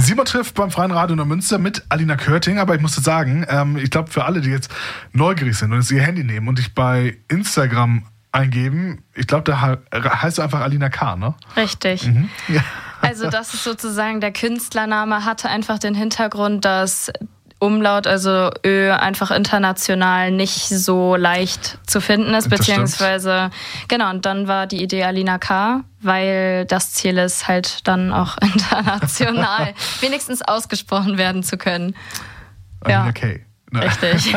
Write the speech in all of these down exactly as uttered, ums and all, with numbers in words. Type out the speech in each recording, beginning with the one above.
Simon trifft beim Freien Radio Neumünster mit Alina Körting, aber ich musste sagen, ähm, ich glaube für alle, die jetzt neugierig sind und jetzt ihr Handy nehmen und dich bei Instagram eingeben, ich glaube, da heißt du einfach Alina K., ne? Richtig. Mhm. Ja. Also das ist sozusagen der Künstlername, hatte einfach den Hintergrund, dass Umlaut, also Ö, einfach international nicht so leicht zu finden ist, Das beziehungsweise, genau, und dann war die Idee Alina K., weil das Ziel ist, halt dann auch international wenigstens ausgesprochen werden zu können. Alina Ja. K. Ne? Richtig.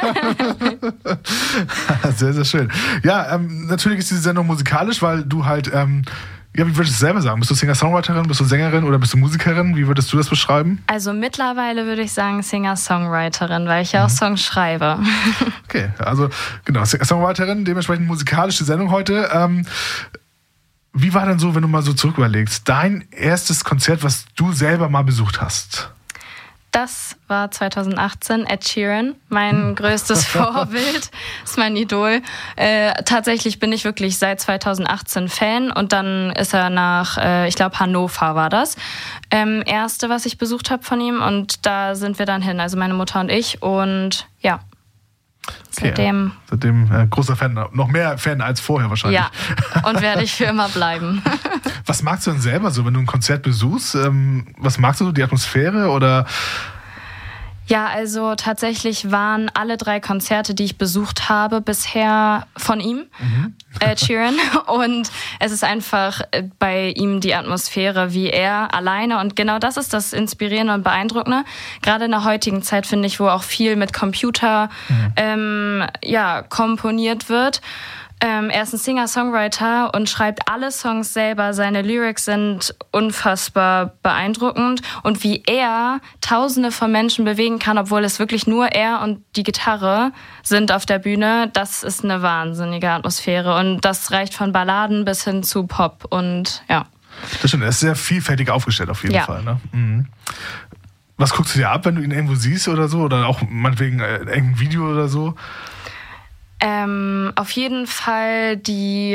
Sehr, sehr schön. Ja, ähm, natürlich ist diese Sendung musikalisch, weil du halt, ähm, ja, wie würdest du es selber sagen? Bist du Singer-Songwriterin, bist du Sängerin oder bist du Musikerin? Wie würdest du das beschreiben? Also mittlerweile würde ich sagen Singer-Songwriterin, weil ich ja auch Mhm. Songs schreibe. Okay, also genau, Singer-Songwriterin, dementsprechend musikalische Sendung heute. Ähm, wie war denn so, wenn du mal so zurück überlegst, dein erstes Konzert, was du selber mal besucht hast? Das war zwanzig achtzehn, Ed Sheeran, mein größtes Vorbild, ist mein Idol. Äh, tatsächlich bin ich wirklich seit zwanzig achtzehn Fan und dann ist er nach, äh, ich glaube Hannover war das, ähm, erste, was ich besucht habe von ihm und da sind wir dann hin, also meine Mutter und ich und ja. Seitdem. Okay, seitdem äh, großer Fan, noch mehr Fan als vorher wahrscheinlich. Ja, und werde ich für immer bleiben. Was magst du denn selber so, wenn du ein Konzert besuchst? Ähm, was magst du, die Atmosphäre oder? Ja, also tatsächlich waren alle drei Konzerte, die ich besucht habe, bisher von ihm, mhm. Ed Sheeran. Und es ist einfach bei ihm die Atmosphäre, wie er alleine. Und genau das ist das Inspirierende und Beeindruckende. Gerade in der heutigen Zeit, finde ich, wo auch viel mit Computer mhm. ähm, ja, komponiert wird. Ähm, er ist ein Singer-Songwriter und schreibt alle Songs selber. Seine Lyrics sind unfassbar beeindruckend. Und wie er Tausende von Menschen bewegen kann, obwohl es wirklich nur er und die Gitarre sind auf der Bühne, das ist eine wahnsinnige Atmosphäre. Und das reicht von Balladen bis hin zu Pop. Und ja. Das stimmt, er ist sehr vielfältig aufgestellt auf jeden ja. Fall. Ne? Mhm. Was guckst du dir ab, wenn du ihn irgendwo siehst oder so? Oder auch meinetwegen äh, irgendein Video oder so? Ähm, auf jeden Fall die,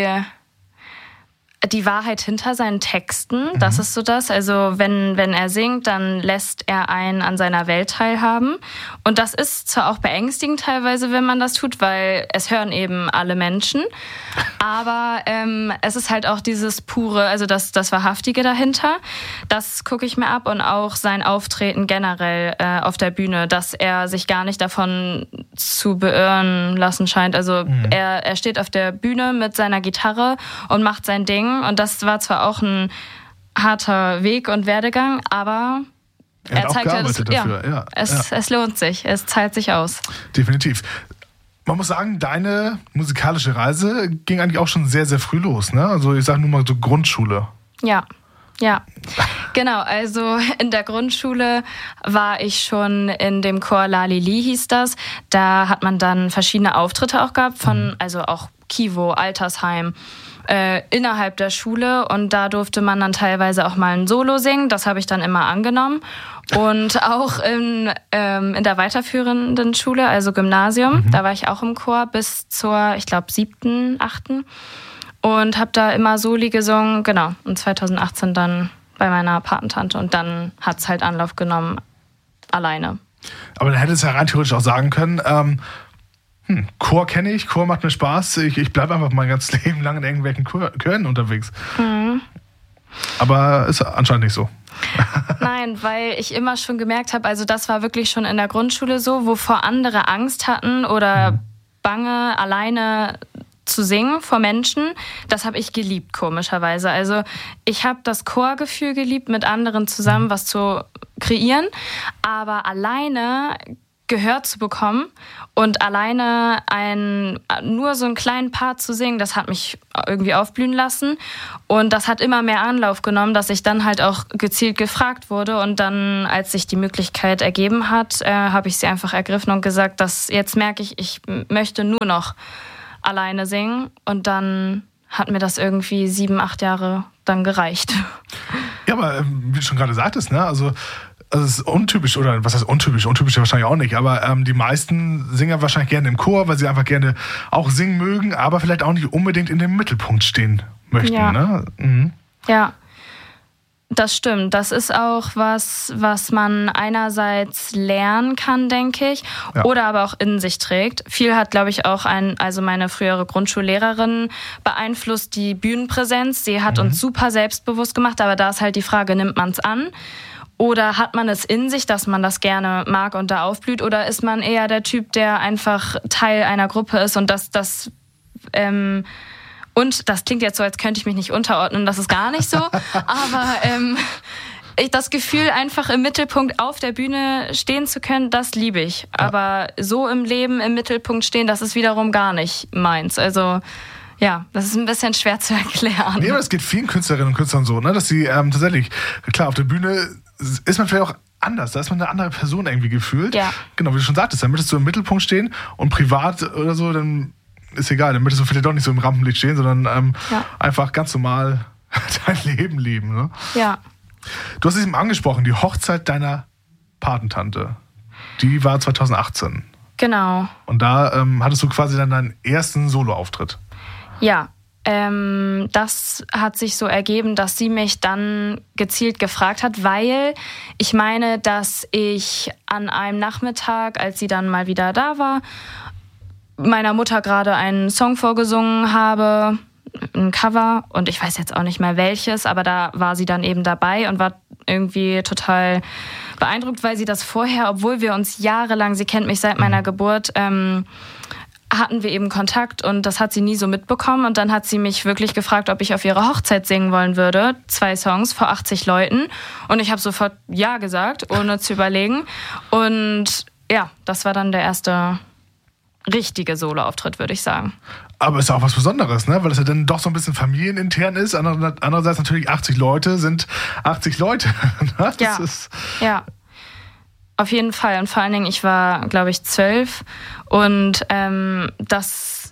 die Wahrheit hinter seinen Texten, mhm. das ist so das. Also wenn, wenn er singt, dann lässt er einen an seiner Welt teilhaben. Und das ist zwar auch beängstigend teilweise, wenn man das tut, weil es hören eben alle Menschen. Aber ähm, es ist halt auch dieses pure, also das, das Wahrhaftige dahinter. Das gucke ich mir ab und auch sein Auftreten generell äh, auf der Bühne, dass er sich gar nicht davon zu beirren lassen scheint. Also mhm. er, er steht auf der Bühne mit seiner Gitarre und macht sein Ding. Und das war zwar auch ein harter Weg und Werdegang, aber er, hat er zeigt auch gearbeitet ja, dafür. Ja, es, ja. es lohnt sich, es zahlt sich aus. Definitiv. Man muss sagen, deine musikalische Reise ging eigentlich auch schon sehr, sehr früh los, ne? Also ich sage nur mal so Grundschule. Ja, ja. Genau, also in der Grundschule war ich schon in dem Chor Lalili, hieß das. Da hat man dann verschiedene Auftritte auch gehabt von, also auch Kivo, Altersheim, äh, innerhalb der Schule. Und da durfte man dann teilweise auch mal ein Solo singen. Das habe ich dann immer angenommen. Und auch in, ähm, in der weiterführenden Schule, also Gymnasium, mhm. da war ich auch im Chor bis zur, ich glaube, siebten, achten und habe da immer Soli gesungen, genau. Und zwanzig achtzehn dann bei meiner Patentante und dann hat es halt Anlauf genommen, alleine. Aber dann hättest du ja rein theoretisch auch sagen können, ähm, hm, Chor kenne ich, Chor macht mir Spaß, ich, ich bleibe einfach mein ganzes Leben lang in irgendwelchen Chor, Chören unterwegs. Mhm. Aber ist anscheinend nicht so. Nein, weil ich immer schon gemerkt habe, also das war wirklich schon in der Grundschule so, wovor andere Angst hatten oder mhm. Bange, alleine zu singen vor Menschen, das habe ich geliebt, komischerweise. Also ich habe das Chorgefühl geliebt, mit anderen zusammen was zu kreieren, aber alleine gehört zu bekommen und alleine ein, nur so einen kleinen Part zu singen, das hat mich irgendwie aufblühen lassen und das hat immer mehr Anlauf genommen, dass ich dann halt auch gezielt gefragt wurde und dann, als sich die Möglichkeit ergeben hat, äh, habe ich sie einfach ergriffen und gesagt, dass jetzt merke ich, ich möchte nur noch alleine singen und dann hat mir das irgendwie sieben, acht Jahre dann gereicht. Ja, aber ähm, wie du schon gerade sagtest, ne, also Also es ist untypisch, oder was heißt untypisch? Untypisch ja wahrscheinlich auch nicht, aber ähm, die meisten singen wahrscheinlich gerne im Chor, weil sie einfach gerne auch singen mögen, aber vielleicht auch nicht unbedingt in dem Mittelpunkt stehen möchten. Ja. Ne? Mhm. Ja. Das stimmt. Das ist auch was, was man einerseits lernen kann, denke ich, ja. oder aber auch in sich trägt. Viel hat, glaube ich, auch ein, also meine frühere Grundschullehrerin beeinflusst, die Bühnenpräsenz. Sie hat mhm. uns super selbstbewusst gemacht, aber da ist halt die Frage, nimmt man es an? Oder hat man es in sich, dass man das gerne mag und da aufblüht? Oder ist man eher der Typ, der einfach Teil einer Gruppe ist und das, das ähm, und das klingt jetzt so, als könnte ich mich nicht unterordnen, das ist gar nicht so, aber ähm, ich, das Gefühl, einfach im Mittelpunkt auf der Bühne stehen zu können, das liebe ich. Ja. Aber so im Leben im Mittelpunkt stehen, das ist wiederum gar nicht meins. Also ja, das ist ein bisschen schwer zu erklären. Nee, aber es geht vielen Künstlerinnen und Künstlern so, ne, dass sie ähm, tatsächlich, klar, auf der Bühne ist man vielleicht auch anders, da ist man eine andere Person irgendwie gefühlt. Ja. Genau, wie du schon sagtest, dann möchtest du im Mittelpunkt stehen und privat oder so, dann ist egal, dann möchtest du vielleicht doch nicht so im Rampenlicht stehen, sondern ähm, ja. einfach ganz normal dein Leben leben. Ne? Ja. Du hast es eben angesprochen, die Hochzeit deiner Patentante, die war zwanzig achtzehn. Genau. Und da ähm, hattest du quasi dann deinen ersten Soloauftritt. Ja, ähm, das hat sich so ergeben, dass sie mich dann gezielt gefragt hat, weil ich meine, dass ich an einem Nachmittag, als sie dann mal wieder da war, meiner Mutter gerade einen Song vorgesungen habe, ein Cover, und ich weiß jetzt auch nicht mehr welches, aber da war sie dann eben dabei und war irgendwie total beeindruckt, weil sie das vorher, obwohl wir uns jahrelang, sie kennt mich seit meiner Geburt, ähm, hatten wir eben Kontakt und das hat sie nie so mitbekommen und dann hat sie mich wirklich gefragt, ob ich auf ihre Hochzeit singen wollen würde, zwei Songs vor achtzig Leuten, und ich habe sofort ja gesagt, ohne zu überlegen, und ja, das war dann der erste richtige Soloauftritt, würde ich sagen. Aber ist auch was Besonderes, ne? Weil es ja dann doch so ein bisschen familienintern ist. Andererseits natürlich achtzig Leute sind achtzig Leute. Das ja, ist ja, auf jeden Fall. Und vor allen Dingen, ich war, glaube ich, zwölf und ähm, das...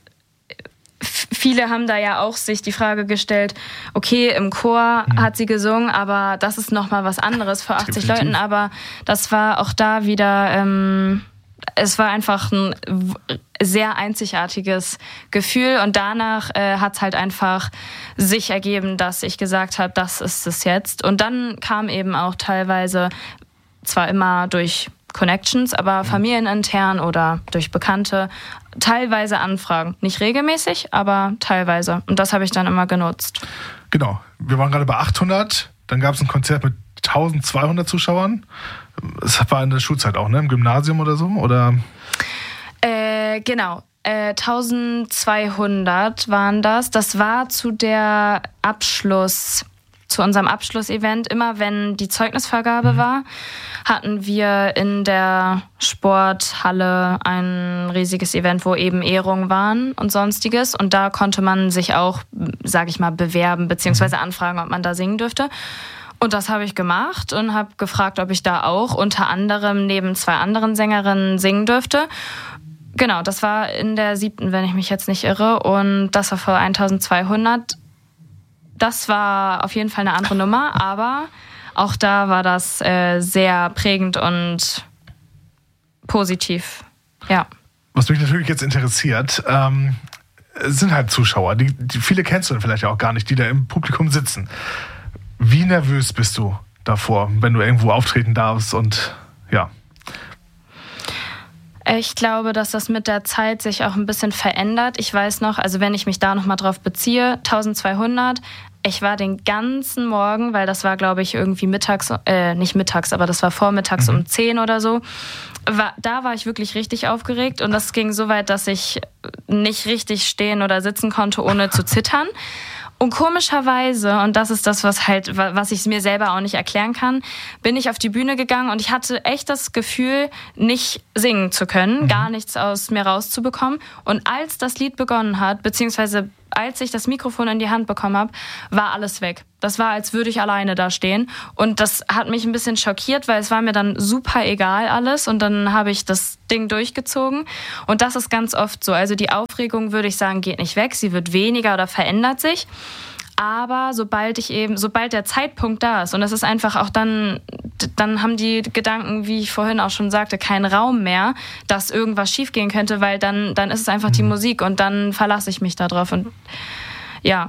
Viele haben da ja auch sich die Frage gestellt, okay, im Chor mhm. hat sie gesungen, aber das ist nochmal was anderes vor achtzig Definitiv. Leuten. Aber das war auch da wieder... Ähm, es war einfach ein sehr einzigartiges Gefühl und danach äh, hat es halt einfach sich ergeben, dass ich gesagt habe, das ist es jetzt. Und dann kam eben auch teilweise, zwar immer durch Connections, aber familienintern oder durch Bekannte, teilweise Anfragen. Nicht regelmäßig, aber teilweise. Und das habe ich dann immer genutzt. Genau. Wir waren gerade bei achthundert, dann gab es ein Konzert mit eintausendzweihundert Zuschauern. Das war in der Schulzeit auch, ne? Im Gymnasium oder so? Oder? Äh, genau. Äh, eintausendzweihundert waren das. Das war zu der Abschluss, zu unserem Abschlussevent. Immer wenn die Zeugnisvergabe mhm. war, hatten wir in der Sporthalle ein riesiges Event, wo eben Ehrungen waren und Sonstiges. Und da konnte man sich auch, sage ich mal, bewerben beziehungsweise anfragen, ob man da singen dürfte. Und das habe ich gemacht und habe gefragt, ob ich da auch unter anderem neben zwei anderen Sängerinnen singen dürfte. Genau, das war in der siebten, wenn ich mich jetzt nicht irre. Und das war vor eintausendzweihundert. Das war auf jeden Fall eine andere Nummer, aber auch da war das äh, sehr prägend und positiv. Ja. Was mich natürlich jetzt interessiert, ähm, sind halt Zuschauer. Die, die, viele kennst du vielleicht auch gar nicht, die da im Publikum sitzen. Wie nervös bist du davor, wenn du irgendwo auftreten darfst und ja? Ich glaube, dass das mit der Zeit sich auch ein bisschen verändert. Ich weiß noch, also wenn ich mich da nochmal drauf beziehe, eintausendzweihundert, ich war den ganzen Morgen, weil das war, glaube ich, irgendwie mittags, äh, nicht mittags, aber das war vormittags mhm. um zehn oder so, war, da war ich wirklich richtig aufgeregt und das ging so weit, dass ich nicht richtig stehen oder sitzen konnte, ohne zu zittern. Und komischerweise, und das ist das, was halt, was ich mir selber auch nicht erklären kann, bin ich auf die Bühne gegangen und ich hatte echt das Gefühl, nicht singen zu können, mhm. gar nichts aus mir rauszubekommen. Und als das Lied begonnen hat, beziehungsweise als ich das Mikrofon in die Hand bekommen habe, war alles weg. Das war, als würde ich alleine da stehen. Und das hat mich ein bisschen schockiert, weil es war mir dann super egal alles. Und dann habe ich das Ding durchgezogen. Und das ist ganz oft so. Also die Aufregung, würde ich sagen, geht nicht weg. Sie wird weniger oder verändert sich. Aber sobald ich eben, sobald der Zeitpunkt da ist, und das ist einfach auch dann, dann haben die Gedanken, wie ich vorhin auch schon sagte, keinen Raum mehr, dass irgendwas schiefgehen könnte, weil dann, dann ist es einfach die Musik und dann verlasse ich mich da drauf. Und ja,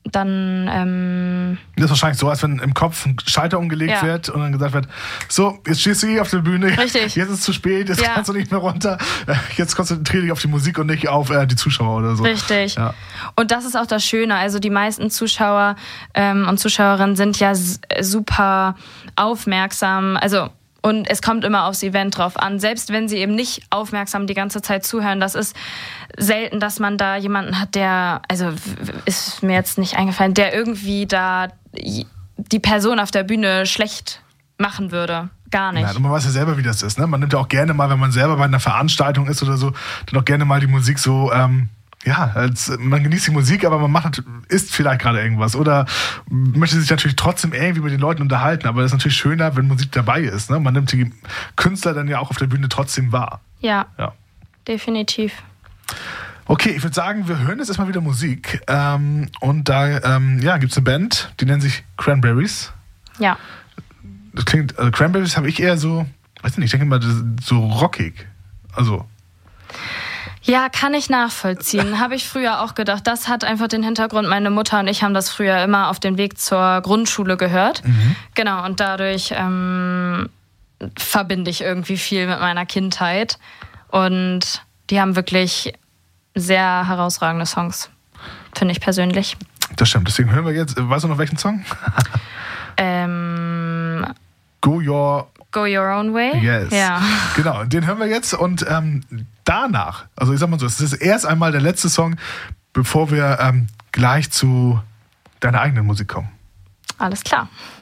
dann... Ähm, das ist wahrscheinlich so, als wenn im Kopf ein Schalter umgelegt ja. wird und dann gesagt wird, so, jetzt stehst du hier auf der Bühne, Richtig. jetzt ist es zu spät, jetzt ja. kannst du nicht mehr runter, jetzt konzentriere dich auf die Musik und nicht auf äh, die Zuschauer oder so. Richtig. Ja. Und das ist auch das Schöne, also die meisten Zuschauer ähm, und Zuschauerinnen sind ja s- super aufmerksam, also und es kommt immer aufs Event drauf an. Selbst wenn sie eben nicht aufmerksam die ganze Zeit zuhören, das ist selten, dass man da jemanden hat, der, also ist mir jetzt nicht eingefallen, der irgendwie da die Person auf der Bühne schlecht machen würde. Gar nicht. Ja, und man weiß ja selber, wie das ist. Ne? Man nimmt ja auch gerne mal, wenn man selber bei einer Veranstaltung ist oder so, dann auch gerne mal die Musik so... Ähm Ja, als, man genießt die Musik, aber man macht, isst vielleicht gerade irgendwas oder möchte sich natürlich trotzdem irgendwie mit den Leuten unterhalten, aber das ist natürlich schöner, wenn Musik dabei ist. Ne? Man nimmt die Künstler dann ja auch auf der Bühne trotzdem wahr. Ja, ja. definitiv. Okay, ich würde sagen, wir hören jetzt erstmal wieder Musik ähm, und da ähm, ja, gibt es eine Band, die nennt sich Cranberries. Ja. Das klingt, also Cranberries habe ich eher so, weiß nicht, ich denke mal, so rockig. Also... Ja, kann ich nachvollziehen. Habe ich früher auch gedacht. Das hat einfach den Hintergrund, meine Mutter und ich haben das früher immer auf dem Weg zur Grundschule gehört. Mhm. Genau, und dadurch ähm, verbinde ich irgendwie viel mit meiner Kindheit. Und die haben wirklich sehr herausragende Songs, finde ich persönlich. Das stimmt, deswegen hören wir jetzt, weißt du noch welchen Song? ähm... Go Your... Go Your Own Way? Yes. Ja. Genau, den hören wir jetzt und ähm, danach, also ich sag mal so, es ist erst einmal der letzte Song, bevor wir ähm, gleich zu deiner eigenen Musik kommen. Alles klar.